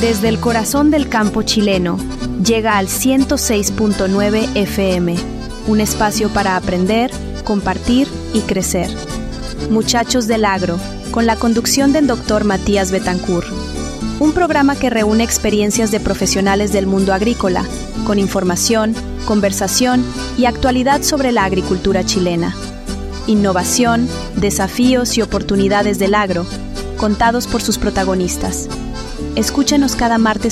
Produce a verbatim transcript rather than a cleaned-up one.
Desde el corazón del campo chileno, llega al ciento seis punto nueve F M, un espacio para aprender, compartir y crecer. Muchachos del Agro, con la conducción del doctor Matías Betancourt. Un programa que reúne experiencias de profesionales del mundo agrícola, con información, conversación y actualidad sobre la agricultura chilena. Innovación, desafíos y oportunidades del agro, contados por sus protagonistas. Escúchanos cada martes